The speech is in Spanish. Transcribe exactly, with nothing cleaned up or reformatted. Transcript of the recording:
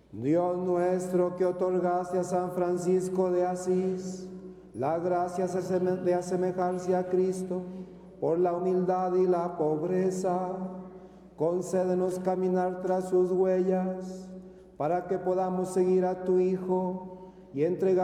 Dios nuestro, que otorgaste a San Francisco de Asís la gracia de asemejarse a Cristo por la humildad y la pobreza, concédenos caminar tras sus huellas, para que podamos seguir a tu Hijo y entregar